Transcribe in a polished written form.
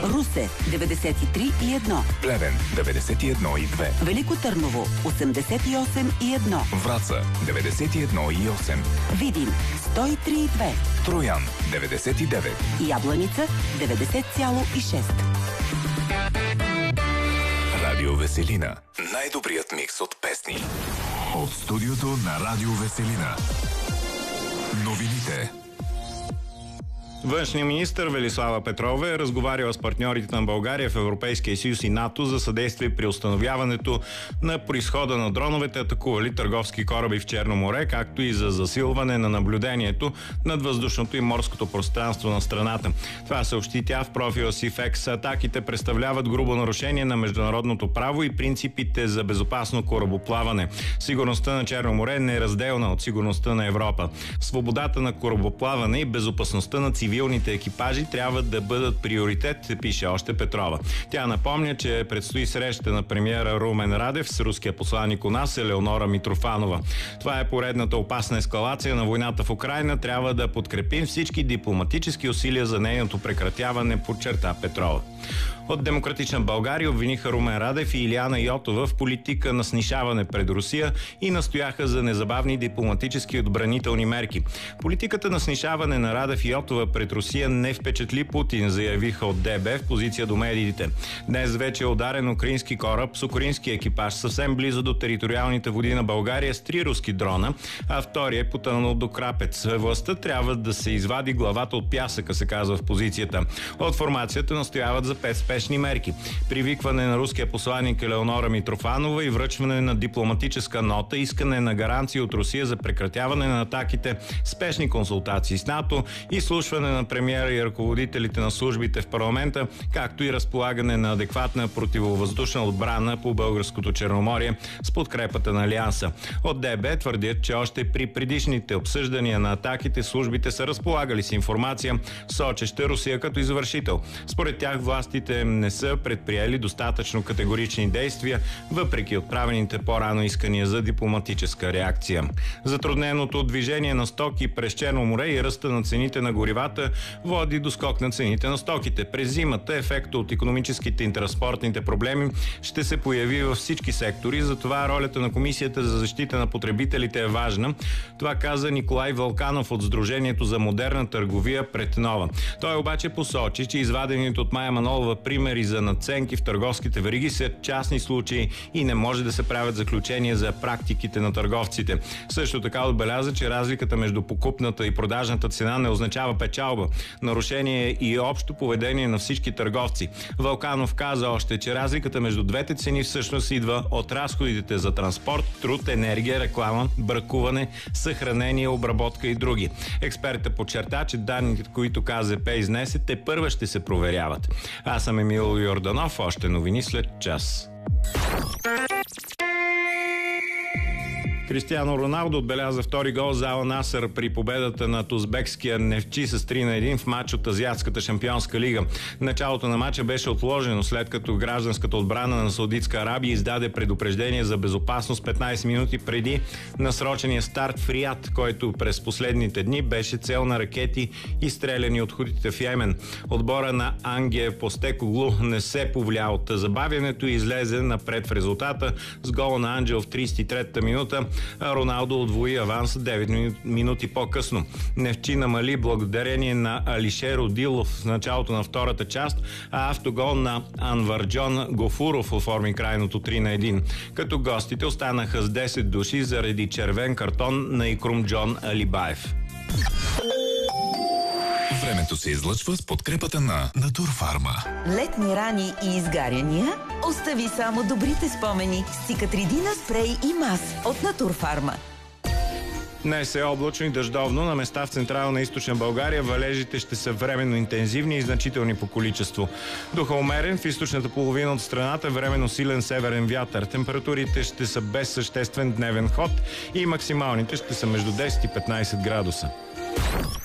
Русе 93,1. Плевен 91,2. Велико Търново 88,1. Враца 91,8. Видин 103,2. Троян 99. Ябланица 90,6. Радио Веселина. Най-добрият микс от песни. От студиото на Радио Веселина. Новините. Външният министър Велислава Петрова е разговаряла с партньорите на България в Европейския съюз и НАТО за съдействие при установяването на произхода на дроновете, атакували търговски кораби в Черно море, както и за засилване на наблюдението над въздушното и морското пространство на страната. Това съобщи тя в профила си в X. Атаките представляват грубо нарушение на международното право и принципите за безопасно корабоплаване. Сигурността на Черно море е неразделна от сигурността на Европа. Свободата на корабоплаване и безопасността на цивилните екипажи трябва да бъдат приоритет, пише още Петрова. Тя напомня, че предстои среща на премиера Румен Радев с руския посланик у нас Елеонора Митрофанова. Това е поредната опасна ескалация на войната в Украйна. Трябва да подкрепим всички дипломатически усилия за нейното прекратяване, подчерта Петрова. От Демократична България обвиниха Румен Радев и Илияна Йотова в политика на снишаване пред Русия и настояха за незабавни дипломатически отбранителни мерки. Политиката на снишаване на Радев и Йотова пред Русия не впечатли Путин, заявиха от ДБ в позиция до медиите. Днес вече е ударен украински кораб с украински екипаж съвсем близо до териториалните води на България с 3 руски дрона, а втория е потънал до Крапец. Властта трябва да се извади главата от пясъка, се казва в позицията. От формацията настояват за 5 спешни мерки. Привикване на руския посланик Елеонора Митрофанова и връчване на дипломатическа нота, искане на гаранции от Русия за прекратяване на атаките, спешни консултации с НАТО, изслушване на премиера и ръководителите на службите в парламента, както и разполагане на адекватна противовъздушна отбрана по българското Черноморие с подкрепата на Алианса. От ДБ твърдят, че още при предишните обсъждания на атаките службите са разполагали с информация, сочеща Русия като извършител. Според тях властите не са предприели достатъчно категорични действия, въпреки отправените по-рано искания за дипломатическа реакция. Затрудненото движение на стоки през Черно море и ръста на цените на горивата води до скок на цените на стоките. През зимата ефекта от икономическите и транспортните проблеми ще се появи във всички сектори, затова ролята на Комисията за защита на потребителите е важна. Това каза Николай Вълканов от Сдружението за модерна търговия пред Нова. Той обаче посочи, че извадените от Мая Манолова примери за надценки в търговските вериги са частни случаи и не може да се правят заключения за практиките на търговците. Също така отбеляза, че разликата между покупната и продажната цена не означава печалба. Нарушение и общо поведение на всички търговци. Вълканов каза още, че разликата между двете цени всъщност идва от разходите за транспорт, труд, енергия, реклама, бракуване, съхранение, обработка и други. Експертът подчерта, че данните, които КЗП изнесе, тепърва ще се проверяват. Аз съм Емил Йорданов, още новини след час. Кристиано Роналдо отбеляза втори гол за Ал Насър при победата над узбекския Нефчи с 3-1 в матч от Азиатската шампионска лига. Началото на матча беше отложено, след като гражданската отбрана на Саудитска Арабия издаде предупреждение за безопасност 15 минути преди насрочения старт в Риад, който през последните дни беше цел на ракети, изстреляни от хутите в Йемен. Отбора на Анге Постекоглу не се повлия от забавянето и излезе напред в резултата с гола на Анджел в 33-та минута, а Роналдо удвои аванс 9 минути по-късно. Нефчи намали благодарение на Алишер Одилов в началото на втората част, а автогол на Анварджон Гофуров оформи крайното 3-1. Като гостите останаха с 10 души заради червен картон на Икрумджон Алибаев. Времето се излъчва с подкрепата на Натурфарма. Летни рани и изгаряния? Остави само добрите спомени с Цикатридина спрей и мас от Натурфарма. Днес е облачно и дъждовно. На места в Централна и Източна България валежите ще са временно интензивни и значителни по количество. Духа умерен, в източната половина от страната временно силен северен вятър. Температурите ще са без съществен дневен ход и максималните ще са между 10 и 15 градуса.